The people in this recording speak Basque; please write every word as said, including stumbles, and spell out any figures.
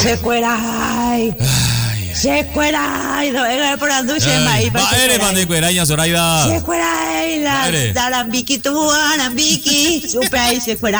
Sekuerai. Sekuerai. Doega produce mai. Ba ere bande kueraina Zoraida. Sekuerai. La la biki tu, la biki. Suprai sekuerai.